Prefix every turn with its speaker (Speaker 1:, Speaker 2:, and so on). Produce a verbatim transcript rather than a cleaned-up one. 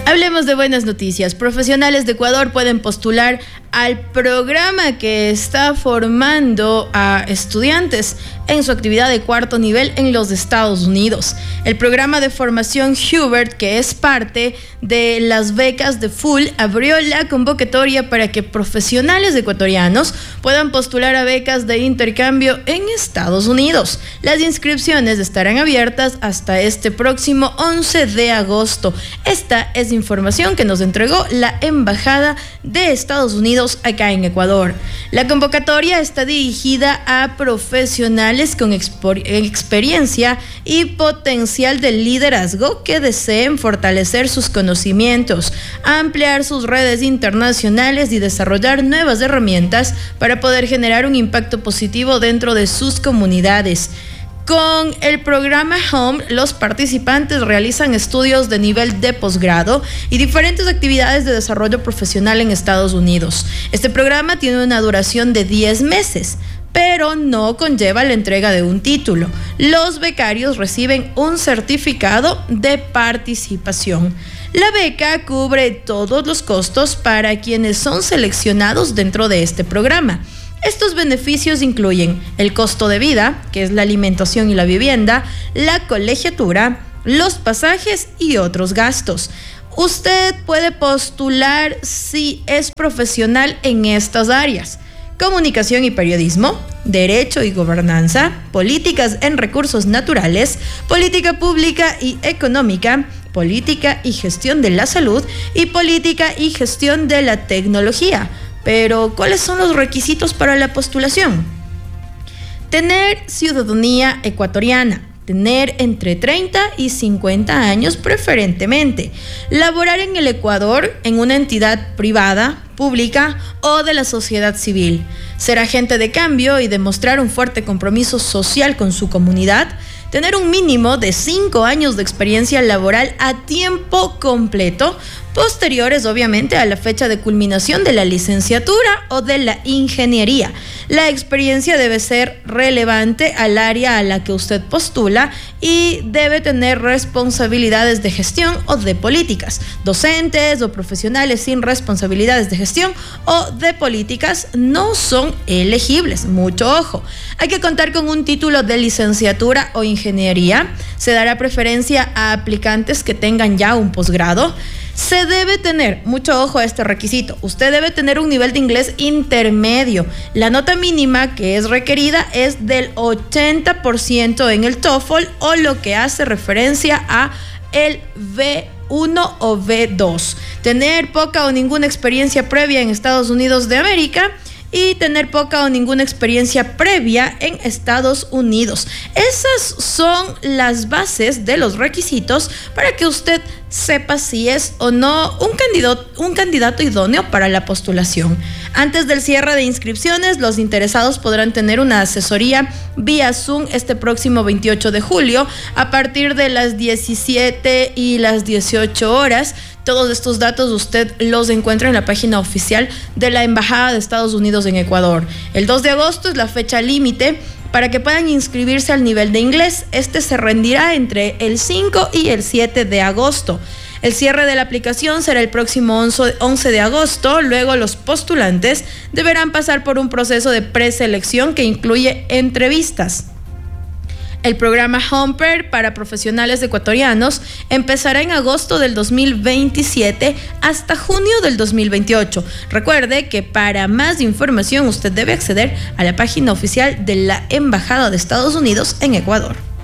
Speaker 1: Hablemos de buenas noticias. Profesionales de Ecuador pueden postular al programa que está formando a estudiantes en su actividad de cuarto nivel en los Estados Unidos. El programa de formación Hubert, que es parte de las becas de Full, abrió la convocatoria para que profesionales ecuatorianos puedan postular a becas de intercambio en Estados Unidos. Las inscripciones estarán abiertas hasta este próximo once de agosto. Esta es información que nos entregó la Embajada de Estados Unidos acá en Ecuador. La convocatoria está dirigida a profesionales con exper- experiencia y potencial de liderazgo que deseen fortalecer sus conocimientos, ampliar sus redes internacionales y desarrollar nuevas herramientas para poder generar un impacto positivo dentro de sus comunidades. Con el programa Home, los participantes realizan estudios de nivel de posgrado y diferentes actividades de desarrollo profesional en Estados Unidos. Este programa tiene una duración de diez meses, pero no conlleva la entrega de un título. Los becarios reciben un certificado de participación. La beca cubre todos los costos para quienes son seleccionados dentro de este programa. Estos beneficios incluyen el costo de vida, que es la alimentación y la vivienda, la colegiatura, los pasajes y otros gastos. Usted puede postular si es profesional en estas áreas: comunicación y periodismo, derecho y gobernanza, políticas en recursos naturales, política pública y económica, política y gestión de la salud y política y gestión de la tecnología. Pero, ¿cuáles son los requisitos para la postulación? Tener ciudadanía ecuatoriana, tener entre treinta y cincuenta años preferentemente, laborar en el Ecuador en una entidad privada, pública o de la sociedad civil, ser agente de cambio y demostrar un fuerte compromiso social con su comunidad, tener un mínimo de cinco años de experiencia laboral a tiempo completo, posteriores obviamente a la fecha de culminación de la licenciatura o de la ingeniería. La experiencia debe ser relevante al área a la que usted postula y debe tener responsabilidades de gestión o de políticas. Docentes o profesionales sin responsabilidades de gestión o de políticas no son elegibles. Mucho ojo. Hay que contar con un título de licenciatura o ingeniería. Se dará preferencia a aplicantes que tengan ya un posgrado. Se debe tener, mucho ojo a este requisito, usted debe tener un nivel de inglés intermedio. La nota mínima que es requerida es del ochenta por ciento en el TOEFL, o lo que hace referencia a el B uno o B dos. Tener poca o ninguna experiencia previa en Estados Unidos de América y tener poca o ninguna experiencia previa en Estados Unidos. Esas son las bases de los requisitos para que usted sepa si es o no un candidato, un candidato idóneo para la postulación. Antes del cierre de inscripciones, los interesados podrán tener una asesoría vía Zoom este próximo veintiocho de julio a partir de las diecisiete y las dieciocho horas. Todos estos datos usted los encuentra en la página oficial de la Embajada de Estados Unidos en Ecuador. El dos de agosto es la fecha límite para que puedan inscribirse al nivel de inglés. Este se rendirá entre el cinco y el siete de agosto. El cierre de la aplicación será el próximo once de agosto. Luego los postulantes deberán pasar por un proceso de preselección que incluye entrevistas. El programa Humper para profesionales ecuatorianos empezará en agosto del dos mil veintisiete hasta junio del dos mil veintiocho. Recuerde que para más información usted debe acceder a la página oficial de la Embajada de Estados Unidos en Ecuador.